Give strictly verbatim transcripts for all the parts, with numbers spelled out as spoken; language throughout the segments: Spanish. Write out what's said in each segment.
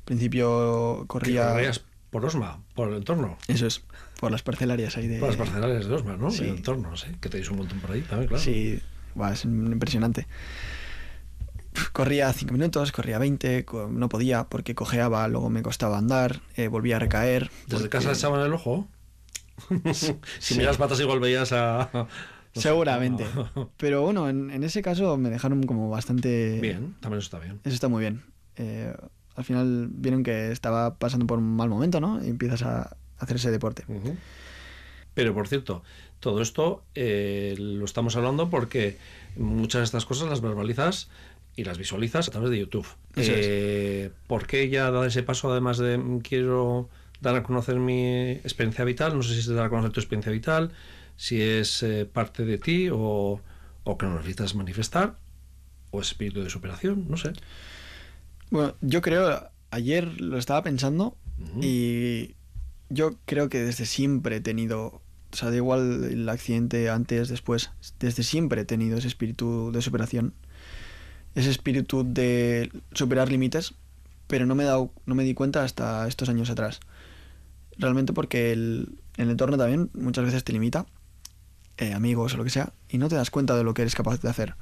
principio corría... ¿Corrías por Osma, por el entorno? Eso es, por las parcelarias ahí de... Por las parcelarias de Osma, ¿no? Sí. El entorno, sí. Que tenéis un montón por ahí también, claro. Sí, buah, es impresionante. Corría cinco minutos, corría veinte, no podía porque cojeaba, luego me costaba andar, eh, volvía a recaer. ¿Desde porque... casa echaban el ojo? Si Sí. miras patas igual veías a... no sé, Seguramente. no. Pero bueno, en, en ese caso me dejaron como bastante... Bien, también eso está bien. Eso está muy bien. Eh, al final vieron que estaba pasando por un mal momento, ¿no? Y empiezas a hacer ese deporte. Uh-huh. Pero por cierto, todo esto eh, lo estamos hablando porque muchas de estas cosas las verbalizas y las visualizas a través de YouTube. Eh, ¿Por qué ya dar ese paso, además de quiero dar a conocer mi experiencia vital? No sé si es dar a conocer tu experiencia vital, si es eh, parte de ti o, o que lo necesitas manifestar, o espíritu de superación, no sé. Bueno, yo creo, ayer lo estaba pensando uh-huh. y yo creo que desde siempre he tenido, o sea, da igual el accidente antes, después, desde siempre he tenido ese espíritu de superación, ese espíritu de superar límites, pero no me he dado, no me di cuenta hasta estos años atrás. Realmente porque el, el entorno también muchas veces te limita, eh, amigos o lo que sea, y no te das cuenta de lo que eres capaz de hacer.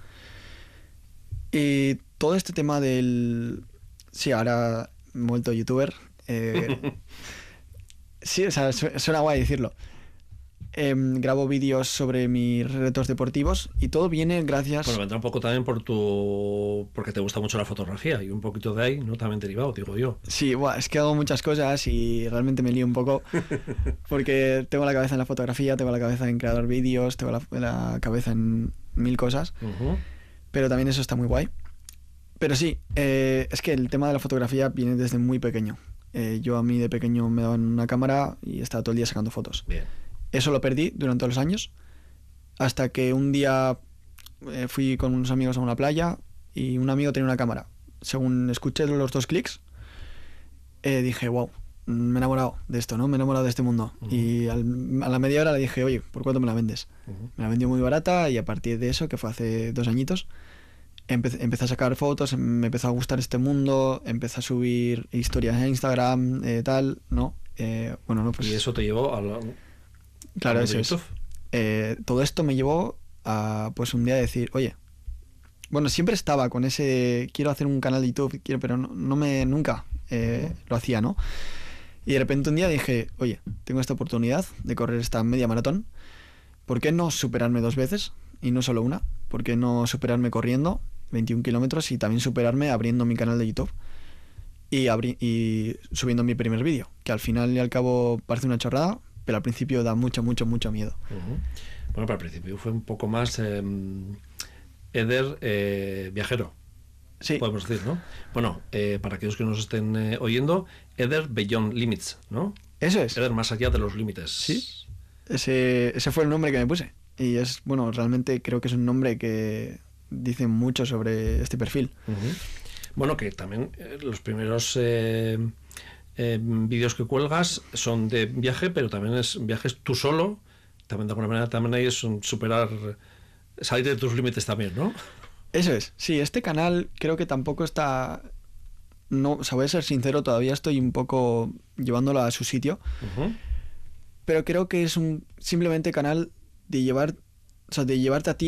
Y todo este tema del... Sí, ahora me he vuelto youtuber. Eh, sí, o sea, su, suena guay decirlo. Eh, grabo vídeos sobre mis retos deportivos y todo viene gracias... Bueno, vendrá un poco también por tu... porque te gusta mucho la fotografía y un poquito de ahí, ¿no? También derivado, digo yo. Sí, buah, es que hago muchas cosas y realmente me lío un poco porque tengo la cabeza en la fotografía, tengo la cabeza en crear vídeos, tengo la, la cabeza en mil cosas, uh-huh. pero también eso está muy guay. Pero sí, eh, es que el tema de la fotografía viene desde muy pequeño. Eh, yo a mí de pequeño me daban una cámara y estaba todo el día sacando fotos. Bien. Eso lo perdí durante los años, hasta que un día eh, fui con unos amigos a una playa y un amigo tenía una cámara. Según escuché los dos clics, eh, dije, wow, me he enamorado de esto, ¿no? Me he enamorado de este mundo. Uh-huh. Y al, a la media hora le dije, oye, ¿por cuánto me la vendes? Uh-huh. Me la vendió muy barata y a partir de eso, que fue hace dos añitos, Empecé, empecé a sacar fotos, me empezó a gustar este mundo, empecé a subir historias en Instagram, eh, tal, ¿no? Eh, bueno, no, pues... Y eso te llevó a la... Claro, eso es. Eh, todo esto me llevó a, pues un día decir, oye, bueno, siempre estaba con ese, quiero hacer un canal de YouTube, quiero, pero no, no me, nunca eh, lo hacía, ¿no? Y de repente un día dije, oye, tengo esta oportunidad de correr esta media maratón, ¿por qué no superarme dos veces y no solo una? ¿Por qué no superarme corriendo veintiún kilómetros y también superarme abriendo mi canal de YouTube y, abri- y subiendo mi primer vídeo? Que al final y al cabo parece una chorrada, pero al principio da mucho, mucho, mucho miedo. Uh-huh. Bueno, pero al principio fue un poco más eh, Eder eh, viajero. Sí. Podemos decir, ¿no? Bueno, eh, para aquellos que nos estén eh, oyendo, Eder Beyond Limits, ¿no? Eso es. Eder más allá de los límites. Sí. Ese, ese fue el nombre que me puse. Y es, bueno, realmente creo que es un nombre que dice mucho sobre este perfil. Uh-huh. Bueno, que también eh, los primeros eh, eh, vídeos que cuelgas son de viaje, pero también es viajes tú solo. También de alguna manera también ahí es un superar, salir de tus límites también, ¿no? Eso es. Sí, este canal creo que tampoco está... No, o sea, voy a ser sincero, todavía estoy un poco llevándolo a su sitio. Uh-huh. Pero creo que es un simplemente canal de llevar, o sea, de llevarte a ti